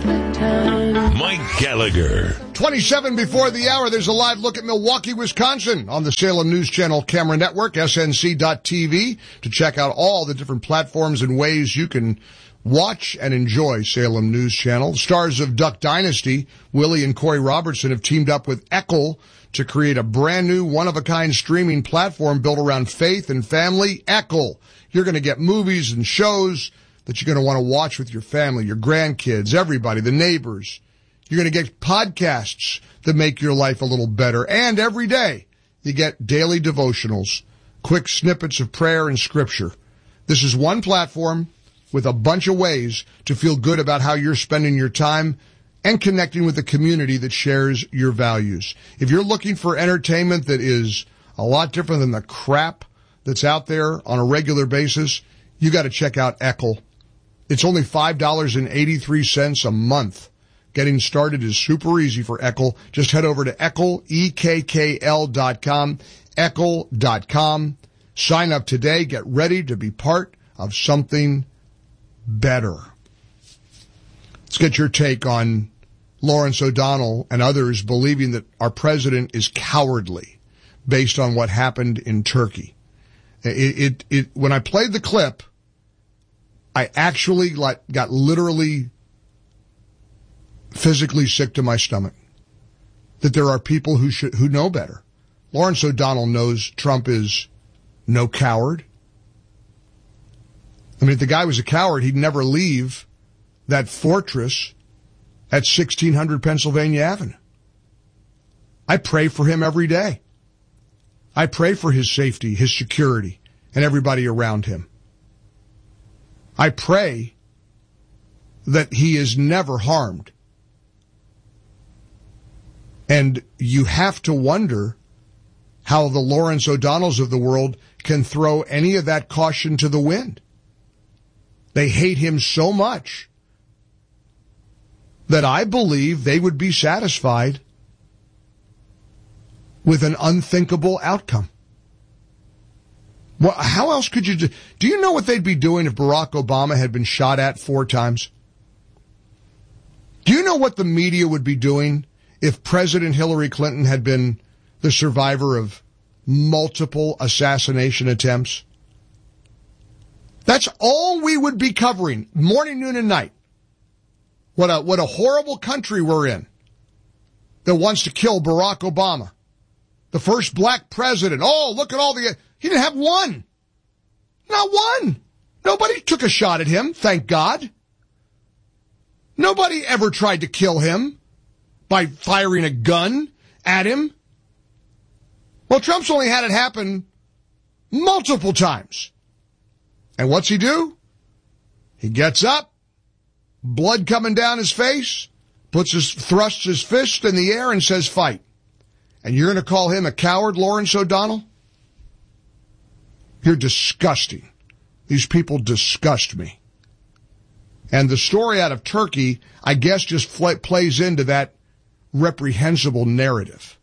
Mike Gallagher. 27 before the hour, there's a live look at Milwaukee, Wisconsin on the Salem News Channel camera network, snc.tv, to check out all the different platforms and ways you can watch and enjoy Salem News Channel. Stars of Duck Dynasty, Willie and Corey Robertson, have teamed up with Eccl to create a brand new one-of-a-kind streaming platform built around faith and family. Eccl. You're going to get movies and shows that you're going to want to watch with your family, your grandkids, everybody, the neighbors. You're going to get podcasts that make your life a little better. And every day, you get daily devotionals, quick snippets of prayer and scripture. This is one platform with a bunch of ways to feel good about how you're spending your time and connecting with a community that shares your values. If you're looking for entertainment that is a lot different than the crap that's out there on a regular basis, you got to check out Eccl. It's only $5.83 a month. Getting started is super easy for Eccl. Just head over to Eccl, EKKL.com, Eccl.com. Sign up today. Get ready to be part of something better. Let's get your take on Lawrence O'Donnell and others believing that our president is cowardly based on what happened in Turkey. When I played the clip, I actually got literally physically sick to my stomach. That there are people who know better. Lawrence O'Donnell knows Trump is no coward. I mean, if the guy was a coward, he'd never leave that fortress at 1600 Pennsylvania Avenue. I pray for him every day. I pray for his safety, his security, and everybody around him. I pray that he is never harmed. And you have to wonder how the Lawrence O'Donnells of the world can throw any of that caution to the wind. They hate him so much that I believe they would be satisfied with an unthinkable outcome. Well, how else could you do? Do you know what they'd be doing if Barack Obama had been shot at 4 times? Do you know what the media would be doing if President Hillary Clinton had been the survivor of multiple assassination attempts? That's all we would be covering, morning, noon, and night. What a horrible country we're in that wants to kill Barack Obama, the first black president. Oh, look at all the... He didn't have one. Not one. Nobody took a shot at him, thank God. Nobody ever tried to kill him by firing a gun at him. Well, Trump's only had it happen multiple times. And what's he do? He gets up, blood coming down his face, thrusts his fist in the air and says, fight. And you're going to call him a coward, Lawrence O'Donnell? You're disgusting. These people disgust me. And the story out of Turkey, I guess, just plays into that reprehensible narrative.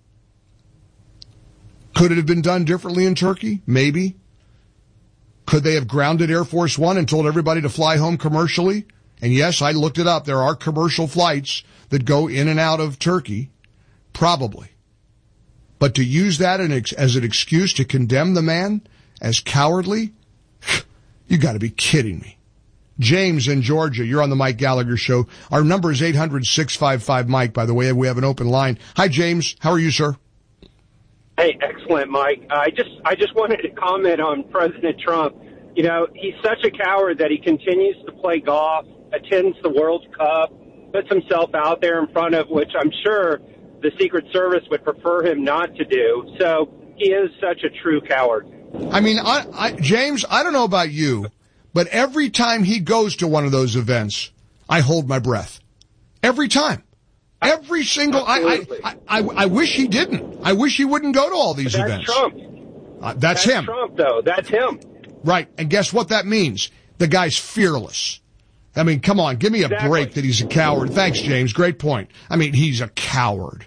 Could it have been done differently in Turkey? Maybe. Could they have grounded Air Force One and told everybody to fly home commercially? And yes, I looked it up. There are commercial flights that go in and out of Turkey. Probably. But to use that as an excuse to condemn the man as cowardly? You got to be kidding me. James in Georgia, you're on the Mike Gallagher Show. Our number is 800-655-MIKE, by the way. We have an open line. Hi, James. How are you, sir? Hey, excellent, Mike. I just wanted to comment on President Trump. You know, he's such a coward that he continues to play golf, attends the World Cup, puts himself out there in front of, which I'm sure the Secret Service would prefer him not to do. So he is such a true coward. I mean, James, I don't know about you, but every time he goes to one of those events, I hold my breath. Every time. Every single... I wish he didn't. I wish he wouldn't go to all these events. Trump. That's him. Trump, though. That's him. Right. And guess what that means? The guy's fearless. I mean, come on. Give me a break that he's a coward. Thanks, James. Great point. I mean, he's a coward.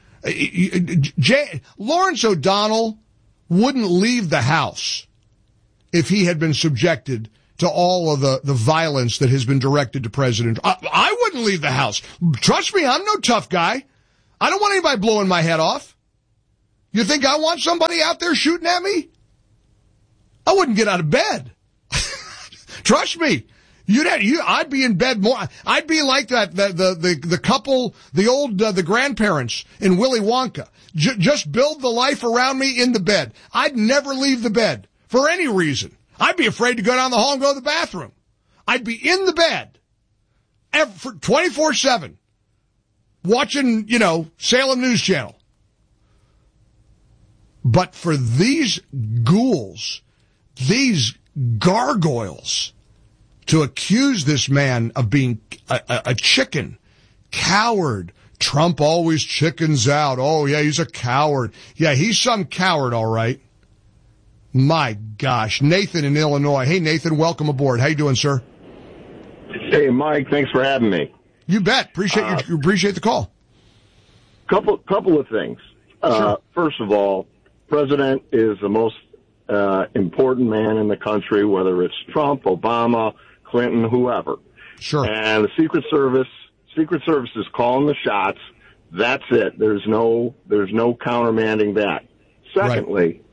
Lawrence O'Donnell wouldn't leave the house if he had been subjected to all of the violence that has been directed to President. I wouldn't leave the house. Trust me, I'm no tough guy. I don't want anybody blowing my head off. You think I want somebody out there shooting at me? I wouldn't get out of bed. Trust me. I'd be in bed more. I'd be like the couple, the grandparents in Willy Wonka. Just build the life around me in the bed. I'd never leave the bed for any reason. I'd be afraid to go down the hall and go to the bathroom. I'd be in the bed 24/7 watching, Salem News Channel. But for these ghouls, these gargoyles, to accuse this man of being a chicken, coward. Trump always chickens out. Oh, yeah, he's a coward. Yeah, he's some coward, all right. My gosh. Nathan in Illinois. Hey, Nathan, welcome aboard. How you doing, sir? Hey, Mike, thanks for having me. You bet. Appreciate the call. Couple of things. Sure. First of all, President is the most important man in the country, whether it's Trump, Obama, Clinton, whoever. Sure. And the Secret Service is calling the shots. That's it. There's no countermanding that. Secondly,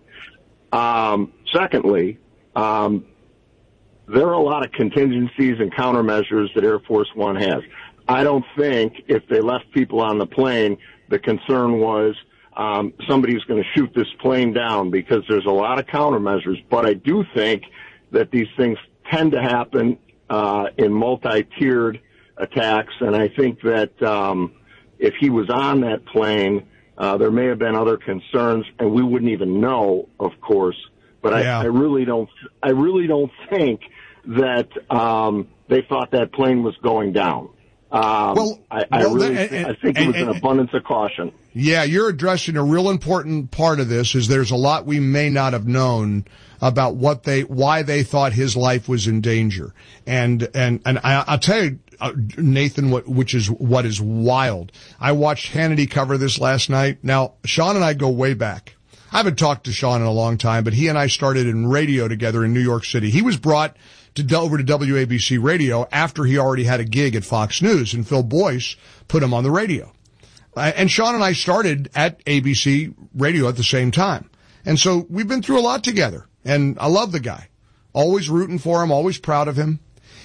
there are a lot of contingencies and countermeasures that Air Force One has. I don't think if they left people on the plane, the concern was somebody's going to shoot this plane down, because there's a lot of countermeasures. But I do think that these things tend to happen in multi-tiered attacks, and I think that if he was on that plane, there may have been other concerns, and we wouldn't even know, of course. But I really don't think that they thought that plane was going down. I think it was an abundance of caution. Yeah, you're addressing a real important part of this. Is there's a lot we may not have known about why they thought his life was in danger, and I'll tell you, Nathan, what is wild. I watched Hannity cover this last night. Now, Sean and I go way back. I haven't talked to Sean in a long time, but he and I started in radio together in New York City. He was brought over to WABC Radio after he already had a gig at Fox News, and Phil Boyce put him on the radio. And Sean and I started at ABC Radio at the same time. And so we've been through a lot together, and I love the guy. Always rooting for him, always proud of him.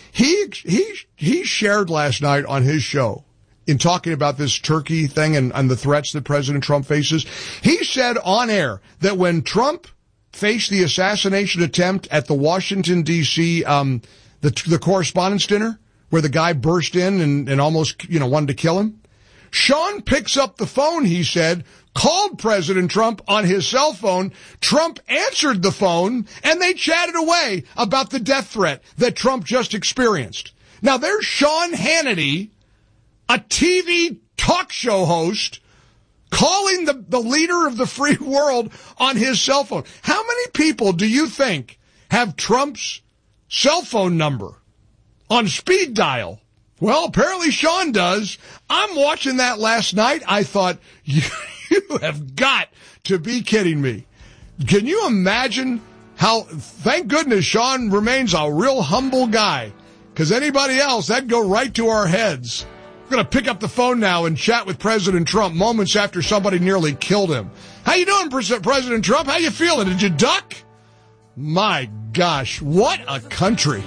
He shared last night on his show, in talking about this Turkey thing and the threats that President Trump faces, he said on air that when Trump faced the assassination attempt at the Washington, D.C., the Correspondents' Dinner, where the guy burst in and almost, wanted to kill him, Sean picks up the phone, he said, called President Trump on his cell phone. Trump answered the phone, and they chatted away about the death threat that Trump just experienced. Now, there's Sean Hannity, a TV talk show host, calling the leader of the free world on his cell phone. How many people do you think have Trump's cell phone number on speed dial? Well, apparently Sean does. I'm watching that last night. I thought, you have got to be kidding me. Can you imagine how, thank goodness Sean remains a real humble guy, because anybody else, that'd go right to our heads. We're going to pick up the phone now and chat with President Trump moments after somebody nearly killed him. How you doing, President Trump? How you feeling? Did you duck? My gosh, what a country.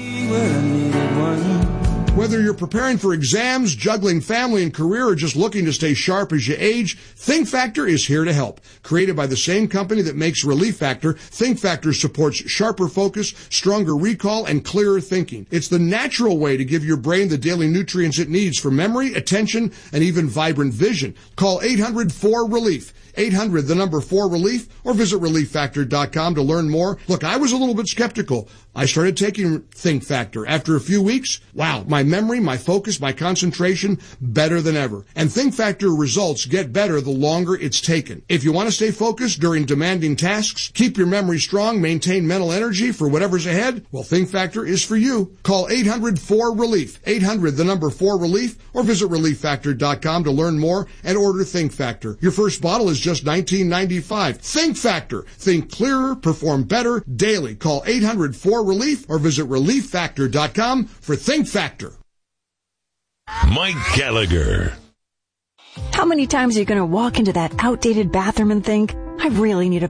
Whether you're preparing for exams, juggling family and career, or just looking to stay sharp as you age, Think Factor is here to help. Created by the same company that makes Relief Factor, Think Factor supports sharper focus, stronger recall, and clearer thinking. It's the natural way to give your brain the daily nutrients it needs for memory, attention, and even vibrant vision. Call 800-4RELIEF. 800, the number 4RELIEF, or visit ReliefFactor.com to learn more. Look, I was a little bit skeptical. I started taking Think Factor. After a few weeks, wow, my memory, my focus, my concentration better than ever. And Think Factor results get better the longer it's taken. If you want to stay focused during demanding tasks, keep your memory strong, maintain mental energy for whatever's ahead, well, Think Factor is for you. Call 800-4RELIEF, 800-4RELIEF, or visit ReliefFactor.com to learn more and order Think Factor. Your first bottle is just $19.95. Think Factor. Think clearer, perform better daily. Call 800-4RELIEF or visit ReliefFactor.com for Think Factor. Mike Gallagher. How many times are you going to walk into that outdated bathroom and think, I really need a